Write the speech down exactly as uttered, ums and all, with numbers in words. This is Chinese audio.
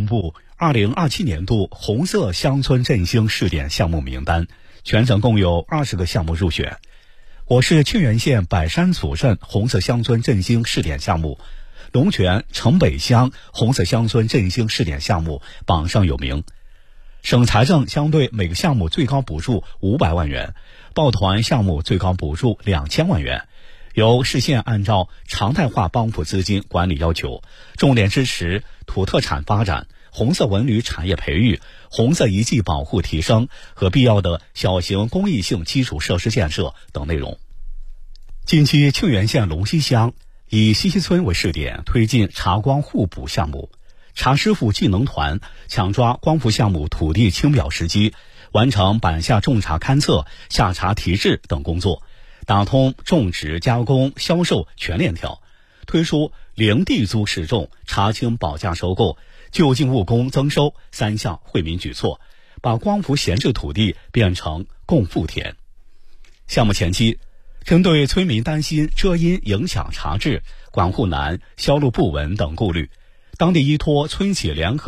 布二零二七年度红色乡村振兴试点项目名单，全省共有二十个项目入选。我市沁源县百山组镇红色乡村振兴试点项目、龙泉城北乡红色乡村振兴试点项目榜上有名。省财政将对每个项目最高补助五百万元，抱团项目最高补助两千万元。由市县按照常态化帮扶资金管理要求，重点支持土特产发展、红色文旅产业培育、红色遗迹保护提升和必要的小型公益性基础设施建设等内容。近期，沁源县龙溪乡以西溪村为试点，推进茶光互补项目。茶师傅技能团抢抓光伏项目土地清表时机，完成板下种茶勘测、下茶提质等工作，打通种植、加工、销售全链条，推出零地租试种、茶青保价收购、就近务工增收三项惠民举措，把光伏闲置土地变成共富田。项目前期，针对村民担心遮阴影响茶质、管护难、销路不稳等顾虑，当地依托村企联合